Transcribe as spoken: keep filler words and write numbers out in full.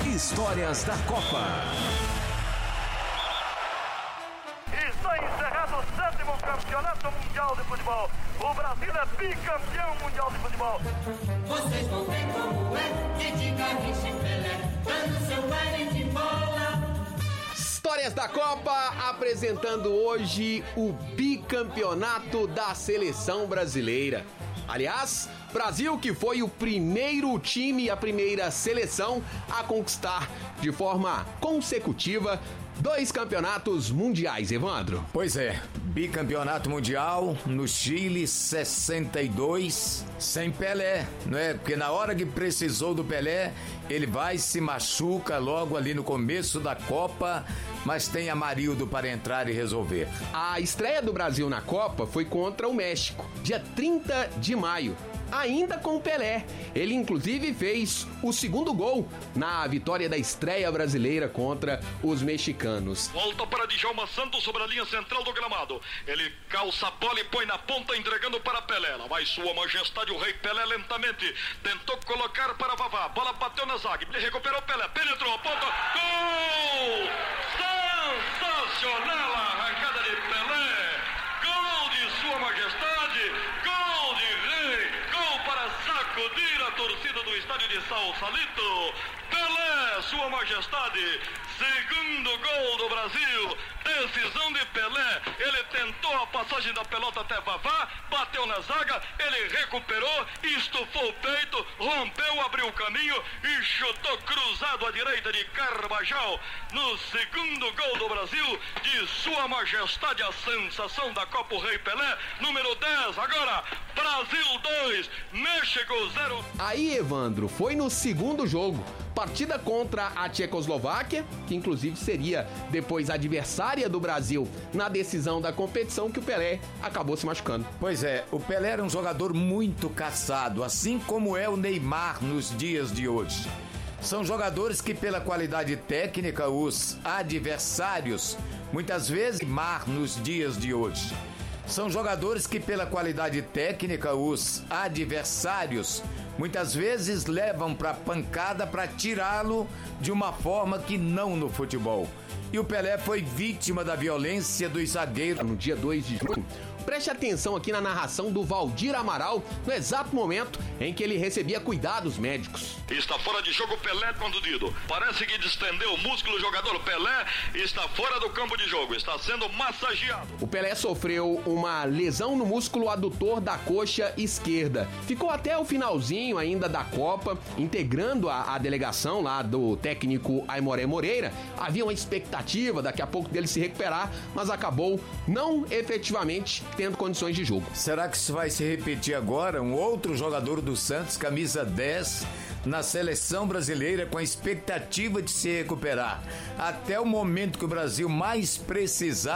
Histórias da Copa. Está encerrado o sétimo campeonato mundial de futebol. O Brasil é bicampeão mundial de futebol. Vocês vão ver como é que de Garrincha e Pelé, dando seu baile de bola. Histórias da Copa, apresentando hoje o bicampeonato da seleção brasileira. Aliás, Brasil que foi o primeiro time, a primeira seleção a conquistar de forma consecutiva dois campeonatos mundiais, Evandro. Pois é, bicampeonato mundial no Chile, sessenta e dois, sem Pelé, não é? Porque na hora que precisou do Pelé, ele vai e se machuca logo ali no começo da Copa, mas tem Amarildo para entrar e resolver. A estreia do Brasil na Copa foi contra o México, dia trinta de maio. Ainda com o Pelé. Ele inclusive fez o segundo gol na vitória da estreia brasileira contra os mexicanos. Volta para Djalma Santos sobre a linha central do gramado. Ele calça a bola e põe na ponta, entregando para Pelé. Lá vai sua majestade o rei Pelé lentamente. Tentou colocar para Vavá. Bola bateu na zaga. Ele recuperou Pelé. Penetrou a ponta. Gol! Sensacional a arrancada de Pelé. Gol de sua majestade. Gol de rei. Gol para sacudir a torcida do estádio de Sausalito. Pelé, sua majestade. Segundo gol do Brasil. Decisão de Pelé. Ele tentou a passagem da pelota até Vavá. Bateu na zaga. Ele recuperou. Estufou o peito. Rompeu, abriu o caminho. E chutou cruzado à direita de Carvajal. No segundo gol do Brasil. De sua majestade, a sensação da Copa, o rei Pelé. Número dez. Agora, Brasil dois. México zero. Aí, Evandro, foi no segundo jogo. Partida contra a Tchecoslováquia, que inclusive seria depois adversária do Brasil na decisão da competição, que o Pelé acabou se machucando. Pois é, o Pelé era um jogador muito caçado, assim como é o Neymar nos dias de hoje. São jogadores que, pela qualidade técnica, os adversários, muitas vezes, Neymar nos dias de hoje. São jogadores que, pela qualidade técnica, os adversários muitas vezes levam para pancada para tirá-lo de uma forma que não no futebol. E o Pelé foi vítima da violência dos zagueiros. No dia dois de junho, preste atenção aqui na narração do Valdir Amaral, no exato momento em que ele recebia cuidados médicos. Está fora de jogo Pelé contundido. Parece que distendeu o músculo. O jogador Pelé está fora do campo de jogo. Está sendo massageado. O Pelé sofreu uma lesão no músculo adutor da coxa esquerda. Ficou até o finalzinho ainda da Copa, integrando a, a delegação lá do técnico Aimoré Moreira. Havia uma expectativa daqui a pouco dele se recuperar, mas acabou não efetivamente tendo condições de jogo. Será que isso vai se repetir agora? Um outro jogador do Santos, camisa dez, na seleção brasileira com a expectativa de se recuperar. Até o momento que o Brasil mais precisar